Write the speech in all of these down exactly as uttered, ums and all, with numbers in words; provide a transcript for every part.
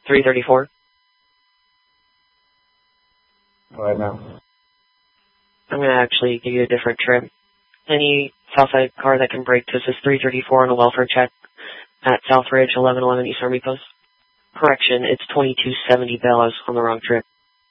three thirty-four. Go ahead now. I'm going to actually give you a different trip. Any Southside car that can break, this is three thirty-four on a welfare check at Southridge, eleven eleven East Army Post. Correction, it's twenty-two seventy Bell. I was on the wrong trip.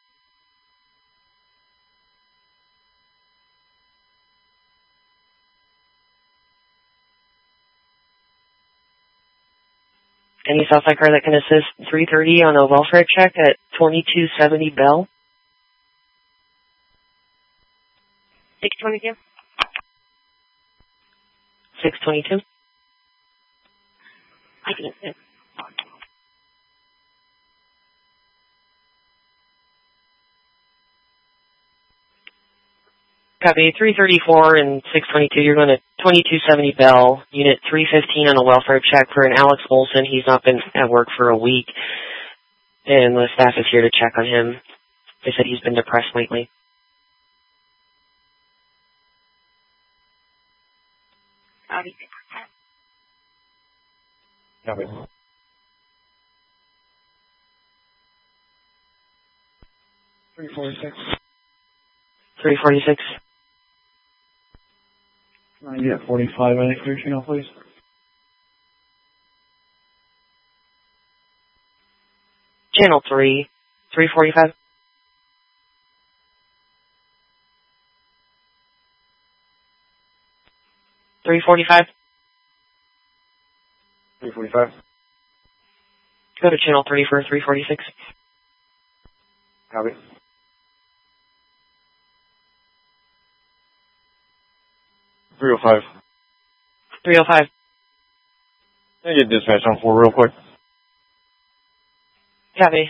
Any Southside car that can assist three thirty on a welfare check at twenty-two seventy Bell? six twenty-two. six twenty-two? I can assist. Copy, three thirty-four and six twenty-two, you're going to twenty-two seventy Bell, unit three fifteen on a welfare check for an Alex Olson. He's not been at work for a week, and the staff is here to check on him. They said he's been depressed lately. Copy. Copy. three forty-six. three forty-six. Can I get forty-five on the clear channel, please? Channel three, three forty-five. three forty-five. three forty-five. Go to channel three for three forty-six. Copy. three oh five. three oh five. Can I get dispatch on four real quick? Copy.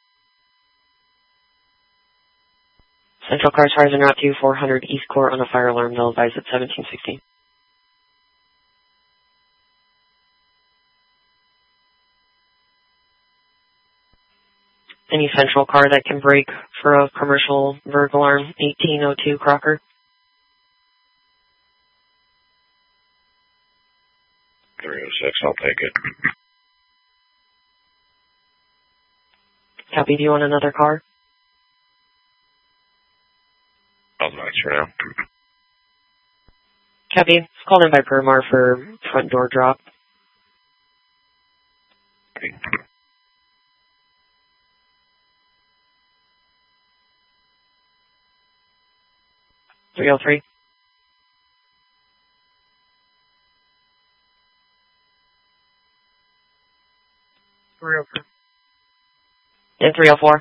Central cars horizon route to four hundred East Court on a fire alarm. They'll advise at seventeen sixteen. Any central car that can break for a commercial Verg alarm, eighteen oh two Crocker. three oh six, I'll take it. Copy, do you want another car? I'll nice for now. Copy, it's called in by Permar for front door drop. Okay. three oh three. three oh three. And three oh four.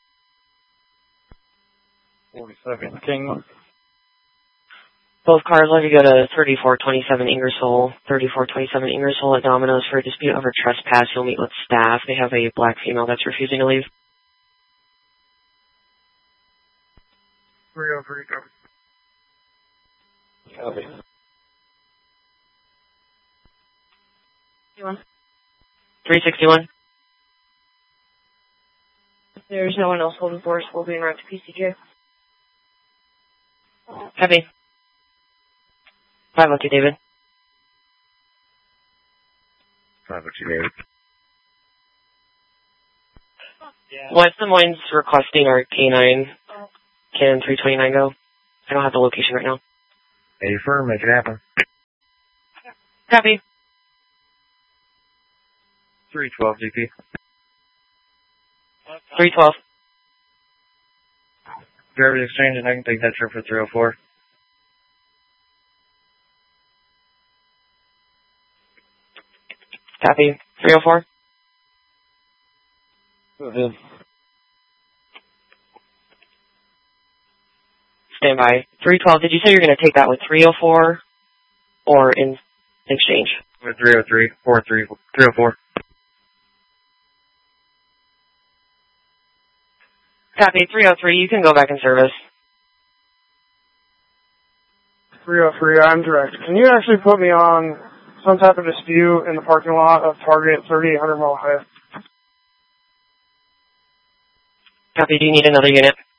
forty-second King. Both cars let you go to thirty-four twenty-seven Ingersoll, thirty-four twenty-seven Ingersoll at Domino's for a dispute over trespass. You'll meet with staff. They have a black female that's refusing to leave. three oh three, copy. Copy. three sixty-one. If there's no one else holding for us, we'll be en route to P C J. Copy. five oh two, David. five oh two, David. West Des Moines requesting our K nine. Can three twenty-nine go? I don't have the location right now. Hey, firm, make it happen. Copy. three twelve, G P. three twelve. Driver's exchange, and I can take that trip for three oh four. Copy. three oh four. Go ahead. Stand by. three twelve, did you say you're going to take that with three oh four or in exchange? With three oh three, four three, three oh four. Copy. three oh three, you can go back in service. three oh three, I'm direct. Can you actually put me on some type of dispute in the parking lot of Target thirty-eight hundred Mile High? Copy. Do you need another unit?